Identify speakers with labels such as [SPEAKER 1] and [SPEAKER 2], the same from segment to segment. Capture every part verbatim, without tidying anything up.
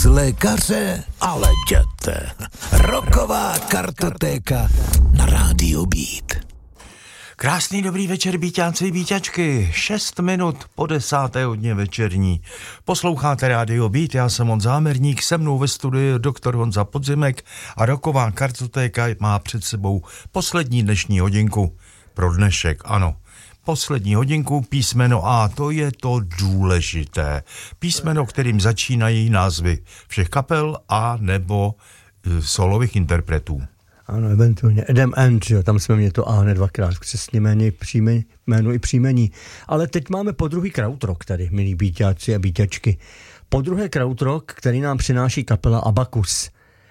[SPEAKER 1] z lékaře, ale jděte. Rocková kartotéka na rádiu Beat.
[SPEAKER 2] Krásný dobrý večer, Bíťánci i Bíťačky. Šest minut po desáté hodně večerní. Posloucháte rádio Beat, já jsem Honza Zámerník, se mnou ve studiu doktor Honza Podzimek a Rocková kartotéka má před sebou poslední dnešní hodinku. Pro dnešek, ano. Poslední hodinku, písmeno A, to je to důležité. Písmeno, kterým začínají názvy všech kapel a nebo solových interpretů.
[SPEAKER 3] Ano, eventuálně Adam Ant, jo, tam jsme měli to A hned dvakrát, přesně jméno, příjmení, jméno i příjmení. Ale teď máme po druhý krautrock tady, milí Bíťáci a Bíťačky. Po druhé krautrock, který nám přináší kapela Abacus.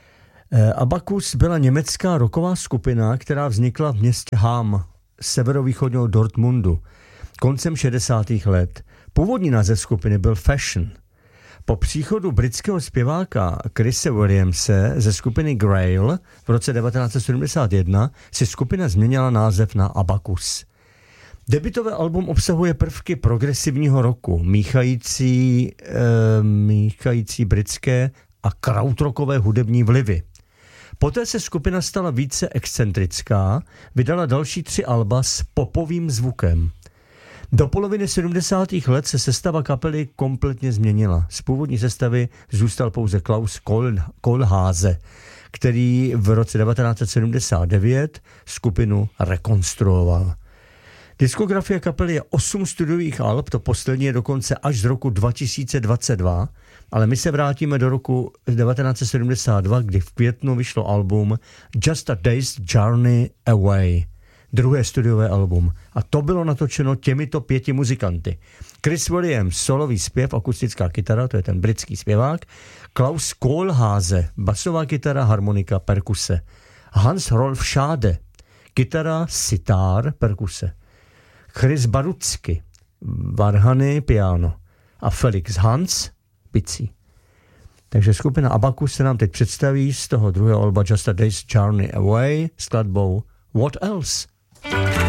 [SPEAKER 3] E, Abacus byla německá rocková skupina, která vznikla v městě Ham, severovýchodního Dortmundu, koncem šedesátých let. Původní název skupiny byl Fashion. Po příchodu britského zpěváka Chrise Williamse ze skupiny Grail v roce devatenáct set sedmdesát jedna si skupina změnila název na Abacus. Debutové album obsahuje prvky progresivního roku, míchající, e, míchající britské a krautrockové hudební vlivy. Poté se skupina stala více excentrická, vydala další tři alba s popovým zvukem. Do poloviny sedmdesátých let se sestava kapely kompletně změnila. Z původní sestavy zůstal pouze Klaus Kohlhase, který v roce devatenáct set sedmdesát devět skupinu rekonstruoval. Diskografie kapely je osm studiových alb, to poslední je dokonce až z roku dva tisíce dvacet dva, ale my se vrátíme do roku devatenáct set sedmdesát dva, kdy v květnu vyšlo album Just a Day's Journey Away, druhé studiové album. A to bylo natočeno těmito pěti muzikanty. Chris Williams, solový zpěv, akustická kytara, to je ten britský zpěvák, Klaus Kohlhase, basová kytara, harmonika, perkuse, Hans Rolf Schade, kytara, sitar, perkuse, Chris Barucky, varhany, piano a Felix Hans, bicí. Takže skupina Abacus se nám teď představí z toho druhého alba Just a Day's Journey Away s skladbou What Else?